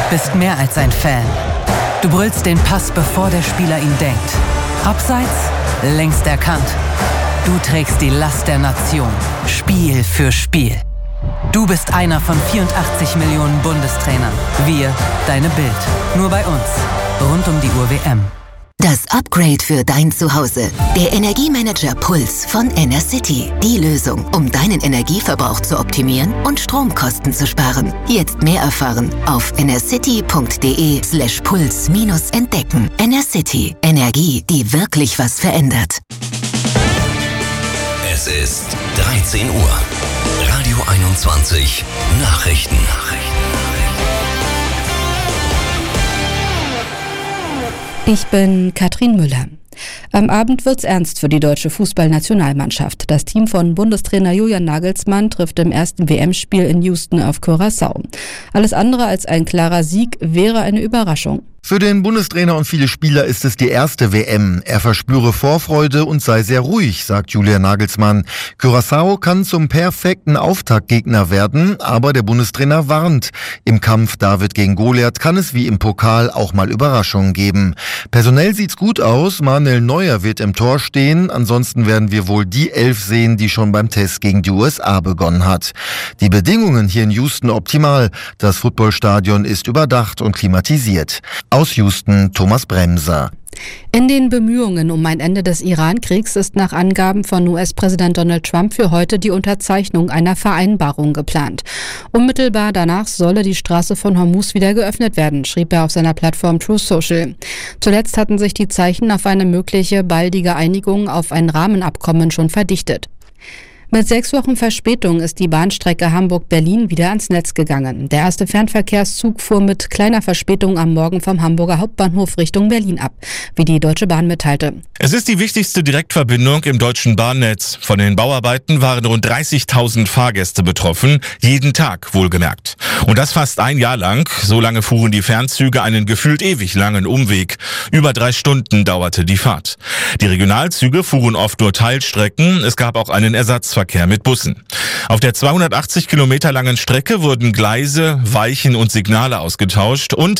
bist mehr als ein Fan. Du brüllst den Pass, bevor der Spieler ihn denkt. Abseits, längst erkannt. Du trägst die Last der Nation, Spiel für Spiel. Du bist einer von 84 Millionen Bundestrainern. Wir, deine Bild. Nur bei uns. Rund um die Uhr WM. Das Upgrade für dein Zuhause. Der Energiemanager Puls von Enercity. Die Lösung, um deinen Energieverbrauch zu optimieren und Stromkosten zu sparen. Jetzt mehr erfahren auf enercity.de/puls-entdecken. Enercity. Energie, die wirklich was verändert. Es ist 13 Uhr. Radio 21 Nachrichten. Ich bin Katrin Müller. Am Abend wird's ernst für die deutsche Fußballnationalmannschaft. Das Team von Bundestrainer Julian Nagelsmann trifft im ersten WM-Spiel in Houston auf Curaçao. Alles andere als ein klarer Sieg wäre eine Überraschung. Für den Bundestrainer und viele Spieler ist es die erste WM. Er verspüre Vorfreude und sei sehr ruhig, sagt Julian Nagelsmann. Curaçao kann zum perfekten Auftaktgegner werden, aber der Bundestrainer warnt. Im Kampf David gegen Goliath kann es wie im Pokal auch mal Überraschungen geben. Personell sieht's gut aus, Manuel Neuer wird im Tor stehen. Ansonsten werden wir wohl die 11 sehen, die schon beim Test gegen die USA begonnen hat. Die Bedingungen hier in Houston optimal. Das Footballstadion ist überdacht und klimatisiert. Aus Houston, Thomas Bremser. In den Bemühungen um ein Ende des Iran-Kriegs ist nach Angaben von US-Präsident Donald Trump für heute die Unterzeichnung einer Vereinbarung geplant. Unmittelbar danach solle die Straße von Hormuz wieder geöffnet werden, schrieb er auf seiner Plattform Truth Social. Zuletzt hatten sich die Zeichen auf eine mögliche baldige Einigung auf ein Rahmenabkommen schon verdichtet. Mit 6 Wochen Verspätung ist die Bahnstrecke Hamburg-Berlin wieder ans Netz gegangen. Der erste Fernverkehrszug fuhr mit kleiner Verspätung am Morgen vom Hamburger Hauptbahnhof Richtung Berlin ab, wie die Deutsche Bahn mitteilte. Es ist die wichtigste Direktverbindung im deutschen Bahnnetz. Von den Bauarbeiten waren rund 30.000 Fahrgäste betroffen, jeden Tag wohlgemerkt. Und das fast ein Jahr lang. So lange fuhren die Fernzüge einen gefühlt ewig langen Umweg. Über 3 Stunden dauerte die Fahrt. Die Regionalzüge fuhren oft nur Teilstrecken. Es gab auch einen Ersatzverkehr mit Bussen. Auf der 280 Kilometer langen Strecke wurden Gleise, Weichen und Signale ausgetauscht und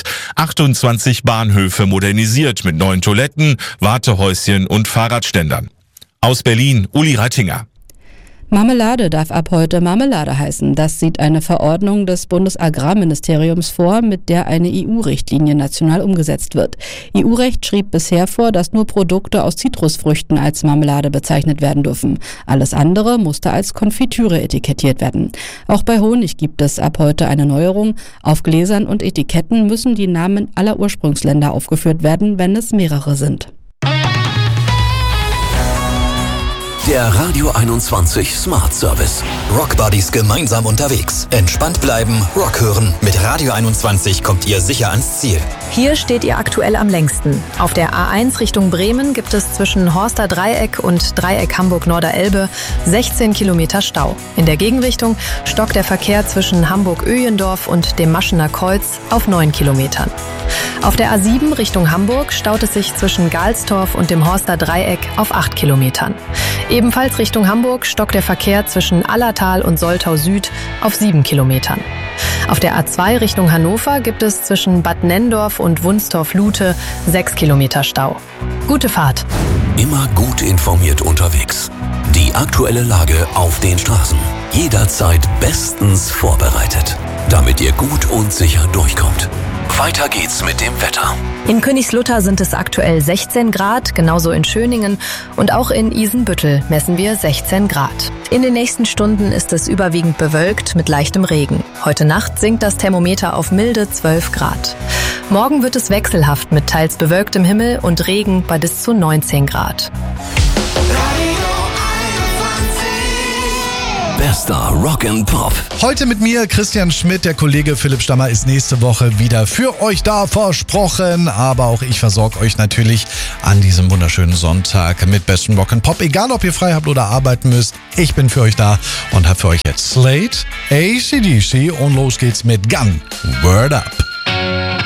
28 Bahnhöfe modernisiert mit neuen Toiletten, Wartehäuschen und Fahrradständern. Aus Berlin, Uli Reitinger. Marmelade darf ab heute Marmelade heißen. Das sieht eine Verordnung des Bundesagrarministeriums vor, mit der eine EU-Richtlinie national umgesetzt wird. EU-Recht schrieb bisher vor, dass nur Produkte aus Zitrusfrüchten als Marmelade bezeichnet werden dürfen. Alles andere musste als Konfitüre etikettiert werden. Auch bei Honig gibt es ab heute eine Neuerung. Auf Gläsern und Etiketten müssen die Namen aller Ursprungsländer aufgeführt werden, wenn es mehrere sind. Der Radio 21 Smart Service. Rockbuddies gemeinsam unterwegs. Entspannt bleiben, Rock hören. Mit Radio 21 kommt ihr sicher ans Ziel. Hier steht ihr aktuell am längsten. Auf der A1 Richtung Bremen gibt es zwischen Horster Dreieck und Dreieck Hamburg-Norderelbe 16 Kilometer Stau. In der Gegenrichtung stockt der Verkehr zwischen Hamburg-Öjendorf und dem Maschener Kreuz auf 9 Kilometern. Auf der A7 Richtung Hamburg staut es sich zwischen Galstorf und dem Horster Dreieck auf 8 Kilometern. Ebenfalls Richtung Hamburg stockt der Verkehr zwischen Allertal und Soltau Süd auf 7 Kilometern. Auf der A2 Richtung Hannover gibt es zwischen Bad Nenndorf und Wunstorf-Lute 6 Kilometer Stau. Gute Fahrt! Immer gut informiert unterwegs. Die aktuelle Lage auf den Straßen. Jederzeit bestens vorbereitet, damit ihr gut und sicher durchkommt. Weiter geht's mit dem Wetter. In Königslutter sind es aktuell 16 Grad, genauso in Schöningen und auch in Isenbüttel messen wir 16 Grad. In den nächsten Stunden ist es überwiegend bewölkt mit leichtem Regen. Heute Nacht sinkt das Thermometer auf milde 12 Grad. Morgen wird es wechselhaft mit teils bewölktem Himmel und Regen bei bis zu 19 Grad. Bester Rock and Pop. Heute mit mir, Christian Schmidt. Der Kollege Philipp Stammer ist nächste Woche wieder für euch da, versprochen. Aber auch ich versorge euch natürlich an diesem wunderschönen Sonntag mit bestem Rock and Pop. Egal, ob ihr frei habt oder arbeiten müsst. Ich bin für euch da und habe für euch jetzt Slade, AC/DC und los geht's mit Gun. Word Up.